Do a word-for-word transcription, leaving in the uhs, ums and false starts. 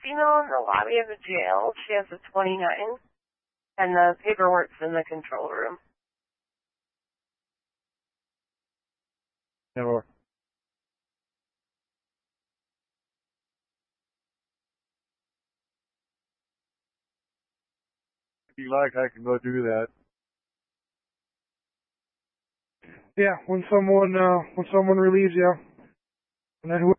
Filipino in the lobby of the jail. She has a twenty-nine, and the paperwork's in the control room. Never. If you like, I can go do that. Yeah, when someone uh, when someone relieves you, and then who